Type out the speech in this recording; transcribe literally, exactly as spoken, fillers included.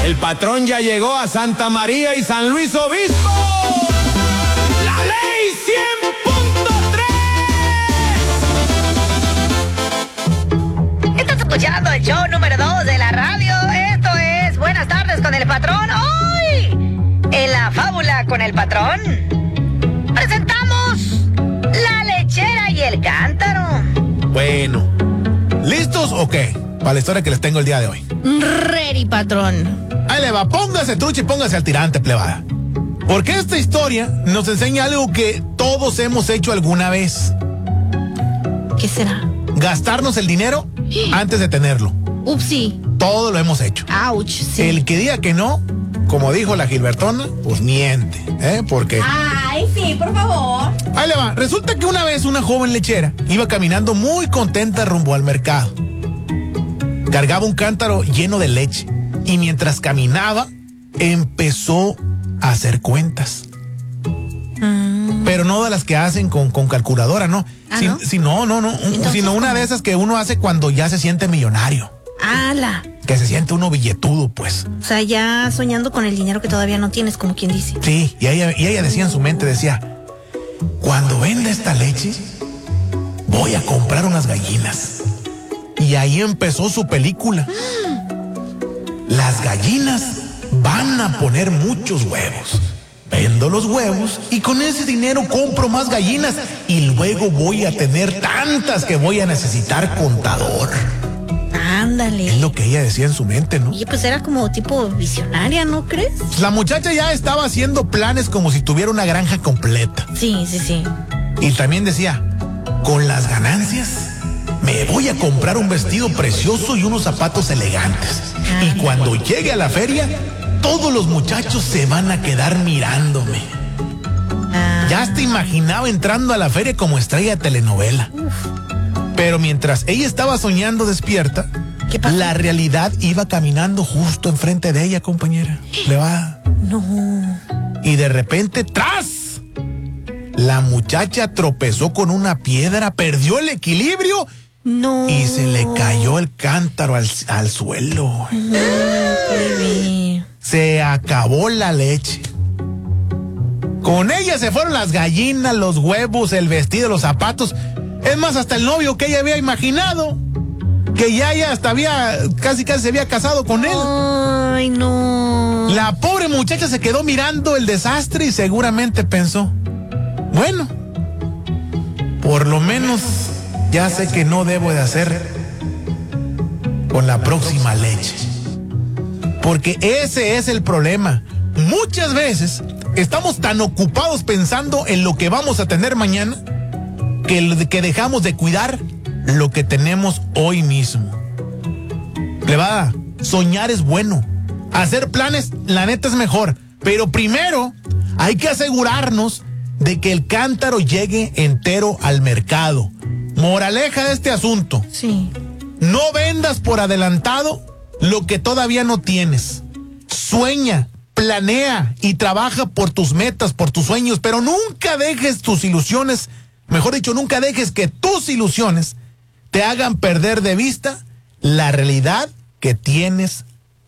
El patrón ya llegó a Santa María y San Luis Obispo. ¡La ley cien punto tres! Estás escuchando el show número dos de la radio. Esto es Buenas tardes con el patrón. Hoy, en la fábula con el patrón, presentamos la lechera y el cántaro. Bueno, ¿listos o qué? Para la historia que les tengo el día de hoy. Ready, patrón. Ahí le va, póngase trucha y póngase al tirante, plebada. Porque esta historia nos enseña algo que todos hemos hecho alguna vez. ¿Qué será? Gastarnos el dinero antes de tenerlo. Upsi. Todo lo hemos hecho. Ouch, sí. El que diga que no, como dijo la Gilbertona, pues miente, ¿eh? Porque... Ay, sí, por favor. Ahí le va. Resulta que una vez una joven lechera iba caminando muy contenta rumbo al mercado. Cargaba un cántaro lleno de leche y mientras caminaba empezó a hacer cuentas. Mm. Pero no de las que hacen con, con calculadora, ¿no? ¿Ah, si, no? si no, no, no. Entonces, sino una ¿cómo? de esas que uno hace cuando ya se siente millonario. ¡Hala! Que se siente uno billetudo, pues. O sea, ya soñando con el dinero que todavía no tienes, como quien dice. Sí, y ella, y ella decía en su mente, decía, cuando venda esta leche, voy a comprar unas gallinas. Y ahí empezó su película. Las gallinas van a poner muchos huevos. Vendo los huevos y con ese dinero compro más gallinas y luego voy a tener tantas que voy a necesitar contador. Ándale. Es lo que ella decía en su mente, ¿no? Oye, pues era como tipo visionaria, ¿no crees? La muchacha ya estaba haciendo planes como si tuviera una granja completa. Sí, sí, sí. Y también decía, con las ganancias me voy a comprar un vestido precioso y unos zapatos elegantes. Ay. Y cuando llegue a la feria, todos los muchachos se van a quedar mirándome. Ah. Ya hasta imaginaba entrando a la feria como estrella de telenovela. Uf. Pero mientras ella estaba soñando despierta, ¿Qué pasó? la realidad iba caminando justo enfrente de ella, compañera. Le va. No. Y de repente, ¡tras! La muchacha tropezó con una piedra, perdió el equilibrio No. y se le cayó el cántaro al, al suelo. No, baby. Se acabó la leche. Con ella se fueron las gallinas, los huevos, el vestido, los zapatos. Es más, hasta el novio que ella había imaginado. Que ya ella hasta había, casi casi se había casado con él. Ay, no. La pobre muchacha se quedó mirando el desastre y seguramente pensó, bueno, por lo menos ya sé que no debo de hacer con la próxima leche. Porque ese es el problema. Muchas veces estamos tan ocupados pensando en lo que vamos a tener mañana que, que dejamos de cuidar lo que tenemos hoy mismo. Plebada, soñar es bueno. Hacer planes, la neta, es mejor. Pero primero hay que asegurarnos de que el cántaro llegue entero al mercado. Moraleja de este asunto. Sí. No vendas por adelantado lo que todavía no tienes. Sueña, planea y trabaja por tus metas, por tus sueños, pero nunca dejes tus ilusiones, mejor dicho, nunca dejes que tus ilusiones te hagan perder de vista la realidad que tienes